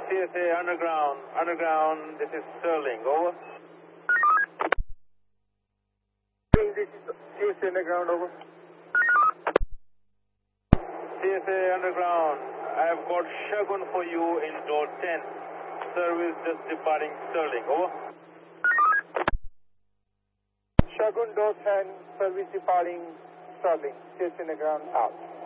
CSA underground, this is Sterling, over. This is CSA underground, over. CSA underground, I have got Shogun for you in door 10. Service just departing Sterling, over. Shogun door 10, service departing Sterling, CSA underground out.